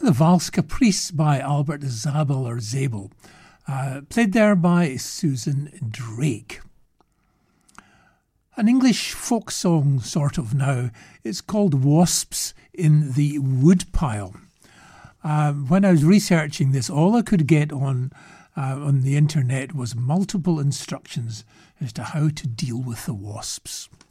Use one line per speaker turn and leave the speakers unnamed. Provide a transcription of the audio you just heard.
The Valse Caprice by Albert Zabel or Zabel, played there by Susan Drake. An English folk song sort of now. It's called Wasps in the Woodpile. When I was researching this, all I could get on the internet was multiple instructions as to how to deal with the wasps.